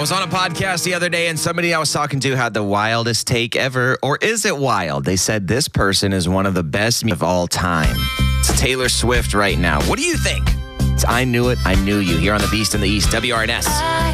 was on a podcast the other day and somebody I was talking to had the wildest take ever. Or is it wild? They said this person is one of the best of all time. It's Taylor Swift right now. What do you think? It's I Knew It, I Knew You here on The Beast in the East, WRNS.